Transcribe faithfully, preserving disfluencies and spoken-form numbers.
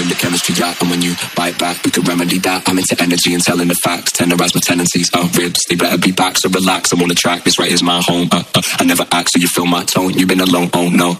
the chemistry, yeah. And when you bite back, we could remedy that. I'm into energy and telling the facts. Tenderize my tendencies, uh, ribs, they better be back. So relax, I'm on the track, this right is my home. Uh, uh, I never act, so you feel my tone. You've been alone, oh no.